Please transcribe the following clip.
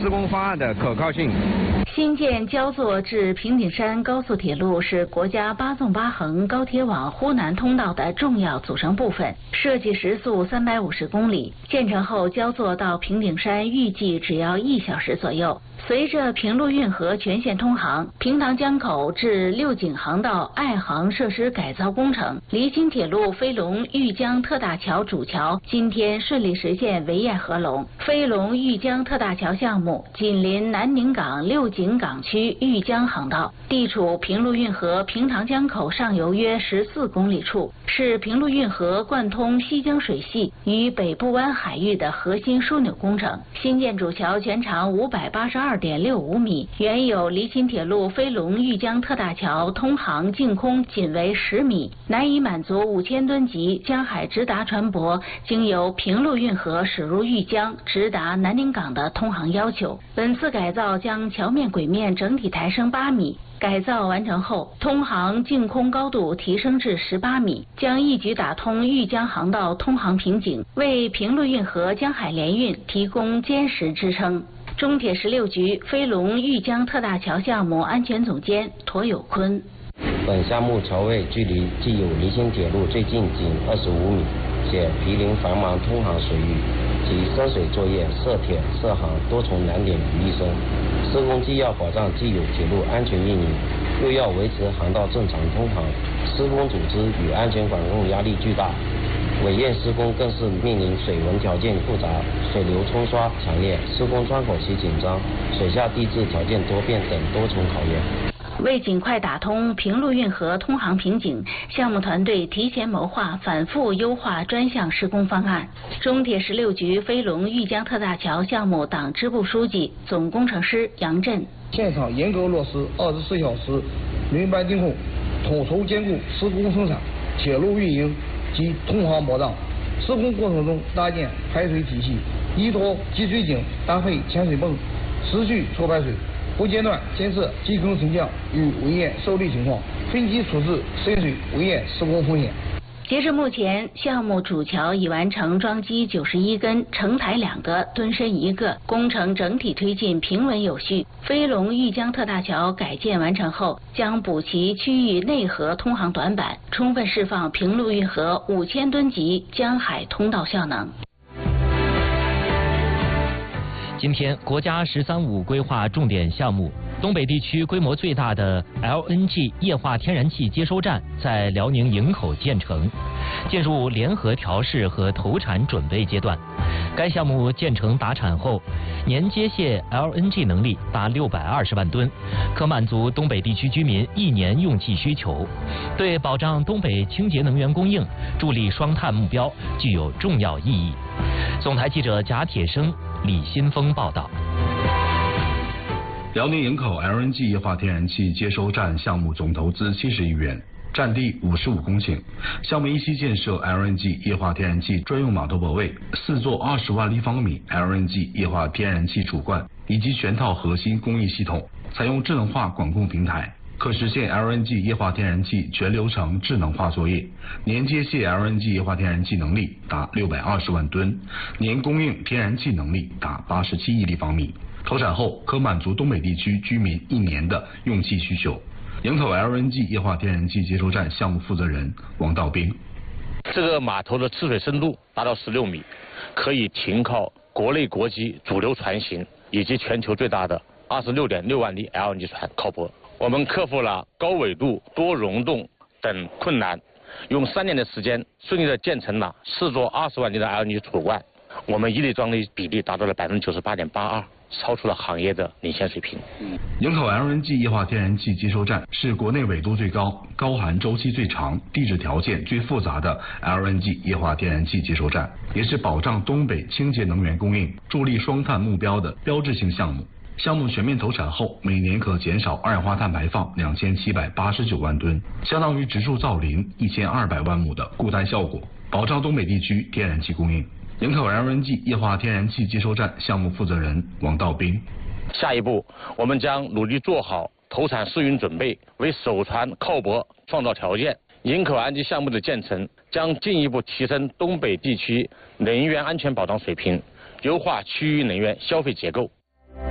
施工方案的可靠性。 新建焦作至平顶山高速铁路是国家8纵8横高铁网呼南通道的重要组成部分，设计时速350公里。建成后，焦作到平顶山预计只要1小时左右。随着平陆运河全线通航，平塘江口至六井航道爱航设施改造工程、离津铁路飞龙豫江特大桥主桥今天顺利实现围堰合龙。飞龙豫江特大桥项目紧邻南宁港六井港区豫江航道，地处平陆运河平塘江口上游约14公里处，是平陆运河贯通西江水系与北部湾海域的核心枢纽工程。新建主桥全长582.65米，原有离津铁路飞龙豫江特大桥通航净空仅为10米，难以满足5000吨级江海直达船舶经由平陆运河驶入豫江直达南宁港的通航要求。本次改造将桥面轨面整体抬升8米。改造完成后，通航净空高度提升至18米，将一举打通豫江航道通航瓶颈，为平陆运河江海联运提供坚实支撑。中铁16局飞龙豫江特大桥项目安全总监驼有坤： 本项目桥位距离既有离津铁路最近仅25米，且毗邻繁忙通航水域，其深水作业、涉铁、涉航多重难点于一身。施工既要保障既有铁路安全运营，又要维持航道正常通航，施工组织与安全管控压力巨大。围堰施工更是面临水文条件复杂、水流冲刷强烈、施工窗口期紧张、水下地质条件多变等多重考验。 为尽快打通平陆运河通航瓶颈，项目团队提前谋划，反复优化专项施工方案。中铁16局飞龙豫江特大桥项目党支部书记、总工程师杨震： 现场严格落实24小时轮班盯控，统筹兼顾施工生产、铁路运营及通航保障。施工过程中搭建排水体系，依托集水井搭配潜水泵，持续抽排水，不间断监测基坑沉降与围堰受力情况，分级处置深水围堰施工风险。 截至目前，项目主桥已完成桩基91根，承台2个，墩深1个，工程整体推进平稳有序。飞龙豫江特大桥改建完成后，将补齐区域内河通航短板，充分释放平陆运河5000吨级江海通道效能。 今天，国家“十三五”规划重点项目东北地区规模最大的 LNG 液化天然气接收站在辽宁营口建成，进入联合调试和投产准备阶段。该项目建成达产后，年接卸 LNG 能力达620万吨，可满足东北地区居民1年用气需求，对保障东北清洁能源供应、助力双碳目标具有重要意义。总台记者贾铁生、李新峰报道。 辽宁营口 LNG 液化天然气接收站项目总投资70亿元，占地55公顷。项目一期建设 LNG 液化天然气专用码头泊位，4座20万立方米 LNG 液化天然气储罐以及全套核心工艺系统，采用智能化管控平台，可实现 LNG 液化天然气全流程智能化作业，年接卸 LNG 液化天然气能力达620万吨，年供应天然气能力达87亿立方米。投产后可满足东北地区居民1年的用气需求。营口 LNG 液化天然气接收站项目负责人王道兵： 这个码头的吃水深度达到16米，可以停靠国内国际主流船型以及全球最大的26.6万吨 LNG 船靠泊。我们克服了高纬度、多溶洞等困难，用3年的时间顺利的建成了4座20万吨的 LNG 储罐，我们一粒装的比例达到了98.82%，超出了行业的领先水平。 营口 LNG 液化天然气接收站是国内纬度最高、高寒周期最长、地质条件最复杂的 LNG 液化天然气接收站，也是保障东北清洁能源供应、助力双碳目标的标志性项目。项目全面投产后，每年可减少二氧化碳排放2789万吨，相当于植树造林1200万亩的固氮效果，保障东北地区天然气供应。营口 LNG 液化天然气接收站项目负责人王道兵： 下一步，我们将努力做好投产试运准备，为首船靠泊创造条件。营口 LNG 项目的建成将进一步提升东北地区能源安全保障水平，优化区域能源消费结构。